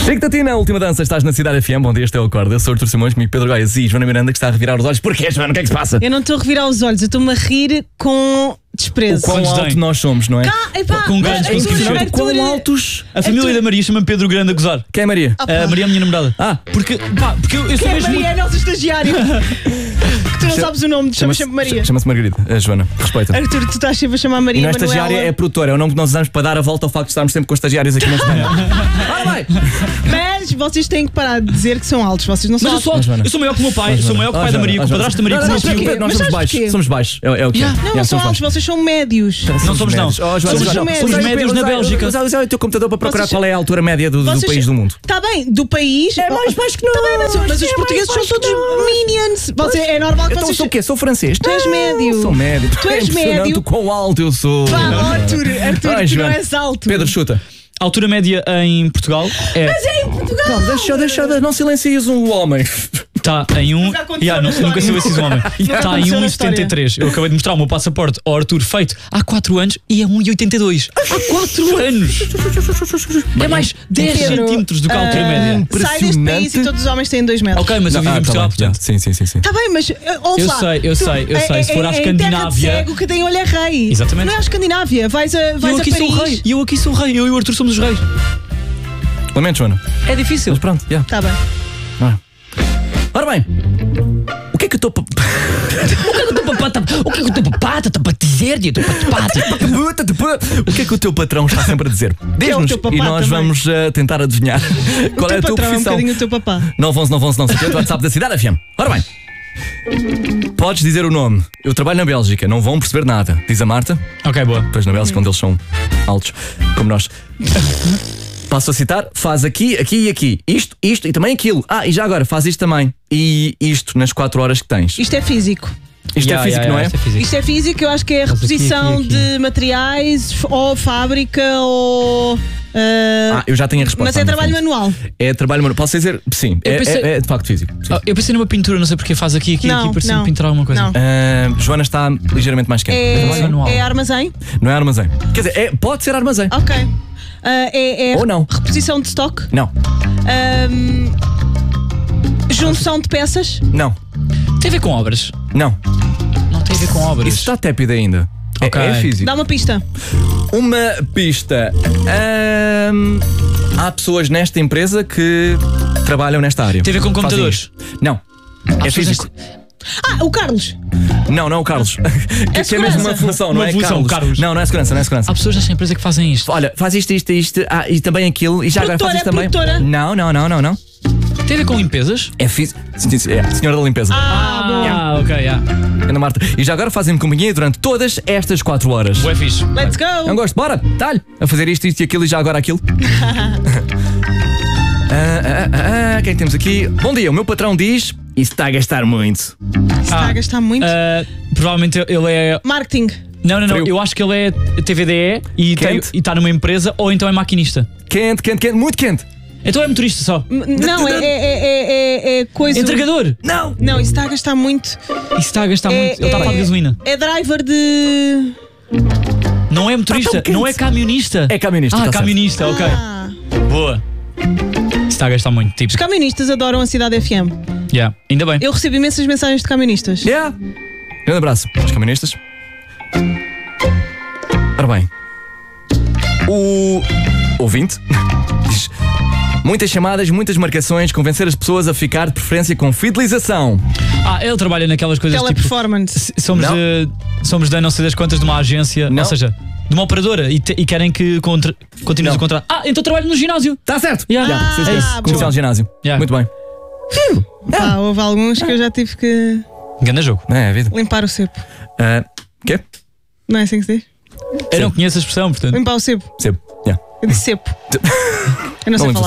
Chico-Tatina, última dança, estás na Cidade FM. Bom dia, este é o Acorda. Eu sou o Artur Simões, comigo Pedro Goiás e Joana Miranda, que está a revirar os olhos. Porquê, Joana? O que é que se passa? Eu não estou a revirar os olhos, eu estou-me a rir com desprezo. O quão alto nós somos, não é? Com grandes É impressionante quão altos. A família da Maria chama Pedro Grande a gozar. Quem é Maria? A Maria é a minha namorada. Porque eu sou Quem é mesmo Maria? É a nossa estagiária. Que tu não sabes o nome, chama sempre Maria. Chama-se Margarida, a Joana. Respeita. Arthur, tu estás sempre a chamar Maria. E não é Manuela. estagiária, é produtora. É o nome que nós usamos para dar a volta ao facto de estarmos sempre com estagiários aqui na semana. Ora bem! Mas vocês têm que parar de dizer que são altos. Vocês não são Mas eu altos. sou alto. Eu sou maior que o meu pai, sou maior que o pai da Maria, que o padrasto da Maria, que o meu tio. Nós somos baixos. Somos baixos. É o que é. Não são altos, vocês são médios. Não somos não. Somos médios na Bélgica. Usa o teu computador para procurar qual é a altura média do país do mundo. Está bem, do país. É mais baixo que nós. Está bem, mas os portugueses são todos minions. É normal que Então vocês. sou o quê? Sou francês? Tu és médio. Sou médio. Tu és médio. O quão alto eu sou. Arthur, tu Joana. não és alto. Pedro, chuta. A altura média em Portugal é. Mas é em Portugal. Calma, deixa, não silencias o homem. Está em nunca silencias um homem. Está em aconteceu na história. 1,73. Eu acabei de mostrar o meu passaporte ao Arthur feito há 4 anos e é 1,82. Há 4 anos! É mais 10 Pedro, centímetros do que a altura média. Sai deste país e todos os homens têm 2 metros. Ok, mas eu vivo em Portugal, portanto. Sim. Está bem, mas ouve lá. Eu sei. Se for à Em Escandinávia. terra de cego, que tem olho é rei. Exatamente. Não é a Escandinávia. Vais a Eu aqui Paris. sou o rei. Eu aqui sou o rei. Eu e o Arthur somos os reis. Lamento, Joana. É difícil. Mas pronto, já. Está bem. Ora bem, o que é que eu estou para dizer? O que é que o teu patrão está sempre a dizer? Diz-nos teu papá e nós também. vamos tentar adivinhar qual é a tua patrão, profissão. um bocadinho o teu papá. 911 não sei o que, o WhatsApp da Cidade FM. Ora bem, podes dizer o nome. Eu trabalho na Bélgica, não vão perceber nada. Diz a Marta. Ok, boa. Pois na Bélgica, onde eles são altos, como nós. Passo a citar, faz aqui e aqui. Isto e também aquilo. E já agora, faz isto também. E isto nas 4 horas que tens. Isto é físico. Isto é físico, não é? Isto é físico, eu acho que é a reposição de materiais, ou fábrica, ou. Eu já tenho a resposta. Mas é trabalho manual. É trabalho manual. Posso dizer? Sim, é de facto físico. Sim. Eu pensei numa pintura, não sei porque faz aqui, Não, parecia não. pintar alguma coisa. Não. Joana está ligeiramente mais quente. manual. É armazém? Não é armazém. Quer dizer, pode ser armazém. Ok. É Ou não. reposição de stock? Não. Junção de peças? Não. Tem a ver com obras? Não. Não tem a ver com obras. Isso está tépido ainda. Ok. É físico. Dá uma pista. Uma pista. Há pessoas nesta empresa que trabalham nesta área. Tem a ver com Fazem computadores? isto. Não. É físico. O Carlos. Não, o Carlos. Que é mesmo uma função, não Uma é? função, Carlos. Não é segurança, não é segurança. Há pessoas nesta empresa que fazem isto. Olha, faz isto. E também aquilo. E já agora faz isto também. Produtora. Não. Tem a ver com limpezas? É físico. É, senhora da limpeza. Ok, Ana Marta. E já agora fazem-me companhia durante todas estas 4 horas. Boa, fixe. Let's go. Não gosto, bora, talho. A fazer isto e aquilo e já agora aquilo. Quem é que temos aqui? Bom dia, o meu patrão diz: isso está a gastar muito. Está a gastar muito. Provavelmente ele é. Marketing. Não. Frio. Eu acho que ele é TVDE e está numa empresa ou então é maquinista. Quente, muito quente. Então é motorista só. Não, é coisa. Entregador. Não. Não, isso está a gastar muito. Isso está a gastar muito. Ele está a pagar gasolina. É driver de. Não é motorista, quente. não é camionista. É camionista. tá certo. camionista, ok. Boa. Isso está a gastar muito. Tipo, Os camionistas adoram a Cidade FM. ainda bem. Eu recebo imensas mensagens de camionistas. Yeah. Grande abraço aos caministas. Ora bem, o ouvinte diz: muitas chamadas, muitas marcações, convencer as pessoas a ficar de preferência com fidelização. Ele trabalha naquelas coisas tipo. Teleperformance. Somos de não sei das quantas de uma agência, Não. ou seja, de uma operadora e querem que continues Não. o contrato. Então trabalho no ginásio. Está certo. Yeah. Sim, É isso. comercial de ginásio. Yeah. Muito bem. Houve alguns que eu já tive que Ganda jogo. É a vida. limpar o cepo. Quê? Não é assim que se diz? Eu não conheço a expressão, portanto. Limpar o cepo. Sebo. Yeah. Eu disse cepo. Eu não sei Não falar.